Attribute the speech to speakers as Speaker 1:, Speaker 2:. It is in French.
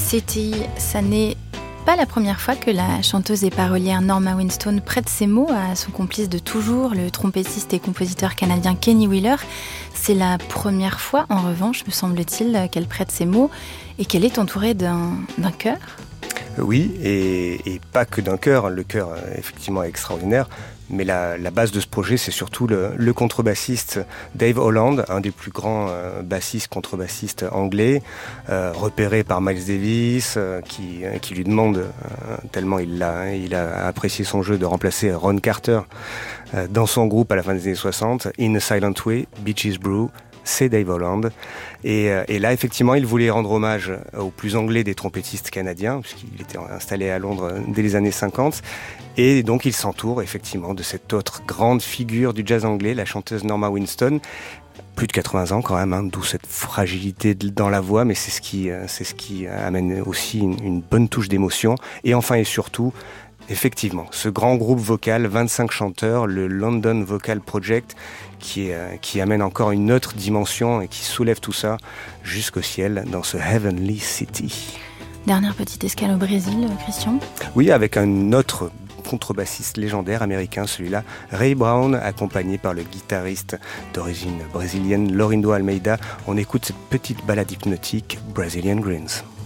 Speaker 1: City, ça n'est pas la première fois que la chanteuse et parolière Norma Winstone prête ses mots à son complice de toujours, le trompettiste et compositeur canadien Kenny Wheeler. C'est la première fois, en revanche, me semble-t-il, qu'elle prête ses mots et qu'elle est entourée d'un chœur.
Speaker 2: Oui, et pas que d'un chœur. Le chœur, effectivement, est extraordinaire. Mais la base de ce projet, c'est surtout le contrebassiste Dave Holland, un des plus grands contrebassistes anglais, repéré par Miles Davis, qui lui demande, tellement il a apprécié son jeu, de remplacer Ron Carter dans son groupe à la fin des années 60, In a Silent Way, Beaches Brew. C'est Dave Holland. Et là, effectivement, il voulait rendre hommage au plus anglais des trompettistes canadiens, puisqu'il était installé à Londres dès les années 50. Et donc, il s'entoure effectivement de cette autre grande figure du jazz anglais, la chanteuse Norma Winstone. Plus de 80 ans quand même, d'où cette fragilité dans la voix, mais c'est ce qui amène aussi une bonne touche d'émotion. Et enfin et surtout, effectivement, ce grand groupe vocal, 25 chanteurs, le London Vocal Project, qui amène encore une autre dimension et qui soulève tout ça jusqu'au ciel dans ce Heavenly City.
Speaker 1: Dernière petite escale au Brésil, Christian.
Speaker 2: Oui, avec un autre contrebassiste légendaire américain, celui-là, Ray Brown, accompagné par le guitariste d'origine brésilienne Laurindo Almeida. On écoute cette petite ballade hypnotique, Brazilian Greens.